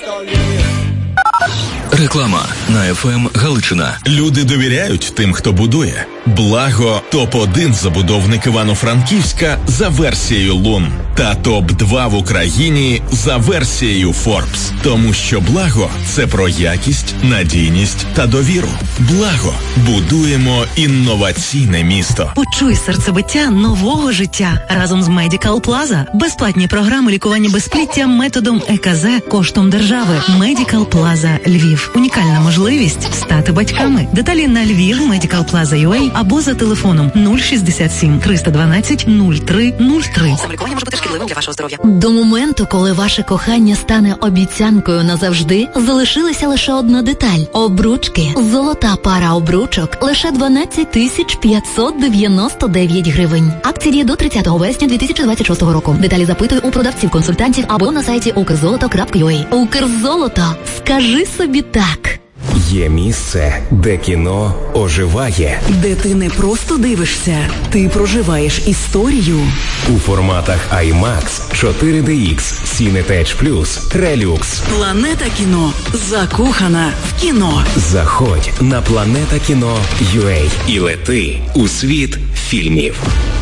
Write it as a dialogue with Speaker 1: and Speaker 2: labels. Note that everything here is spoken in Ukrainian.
Speaker 1: Реклама на ФМ Галичина.
Speaker 2: Люди довіряють тим, хто будує. Благо – топ-1 забудовник Івано-Франківська за версією Лун. Та топ-2 в Україні за версією Forbes. Тому що Благо – це про якість, надійність та довіру. Благо. Будуємо інноваційне місто.
Speaker 3: Почуй серцебиття нового життя разом з Medical Plaza. Безплатні програми лікування безпліття методом ЕКЗ коштом держави. Medical Plaza Львів. Унікальна можливість стати батьками. Деталі на Львів Medical Plaza UA або за телефоном 067 312 0303.
Speaker 4: Самолікування може бути шкідливим для вашого здоров'я.
Speaker 5: До моменту, коли ваше кохання стане обіцянкою назавжди, залишилася лише одна деталь – обручки. Золота пара обручок – лише 12 599 гривень. Акція діє до 30 вересня 2026 року. Деталі запитуй у продавців-консультантів або на сайті ukrzoloto.ua. Укрзолото. Скажи собі так.
Speaker 6: Є місце, де кіно оживає.
Speaker 7: Де ти не просто дивишся, ти проживаєш історію.
Speaker 6: У форматах IMAX, 4DX, Cinetech Plus, Relux.
Speaker 7: Планета кіно. Закохана в кіно.
Speaker 6: Заходь на planetakino.ua і лети у світ фільмів.